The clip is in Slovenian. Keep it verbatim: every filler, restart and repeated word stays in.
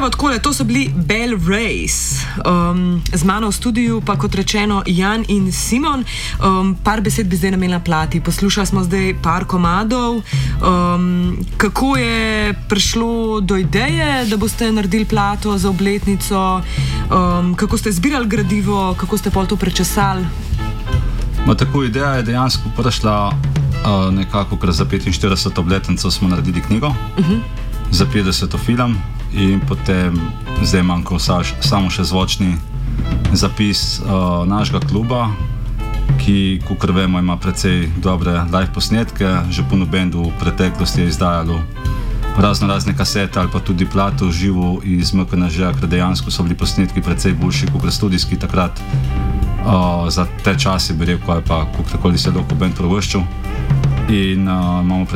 Evo, takole, to so bili Bell Race. Um, z mano v studiu pa, kot rečeno, Jan in Simon. Um, par besed bi zdaj namenila plati. Poslušali smo zdaj par komadov. Um, kako je prišlo do ideje, da boste naredili plato za obletnico? Um, kako ste zbirali gradivo? Kako ste pol to prečesali? Ma, tako ideja je dejansko prišla uh, nekako, ker za petinštirideseto obletnico smo naredili knjigo, uh-huh. za petdeseto film. In potem zdaj manjko samo še zvočni zapis uh, našega kluba, ki, kakor vemo, ima precej dobre live posnetke. Že puno bendu v preteklosti je izdajalo razno razne kasete ali pa tudi plato v živo iz M K N Ž, ker dejansko so bili posnetki precej boljši kot studijski takrat. Uh, za te čase bi rekel, ali pa kakorkoli se lahko bend prvoščil. In uh, imamo